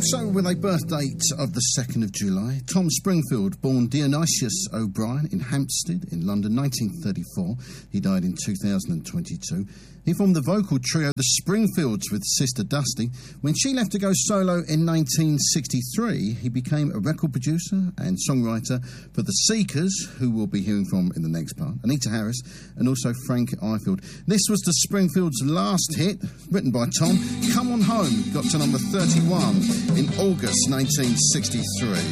Also, with a birth date of the 2nd of July, Tom Springfield, born Dionysius O'Brien in Hampstead in London, 1934. He died in 2022. He formed the vocal trio The Springfields with Sister Dusty. When she left to go solo in 1963, he became a record producer and songwriter for The Seekers, who we'll be hearing from in the next part, Anita Harris, and also Frank Ifield. This was The Springfields' last hit, written by Tom. Come On Home got to number 31 in August 1963.